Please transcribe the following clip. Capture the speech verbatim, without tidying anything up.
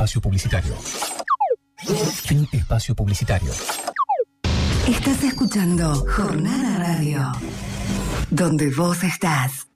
espacio publicitario. Fin espacio publicitario. Estás escuchando Jornada Radio, donde vos estás.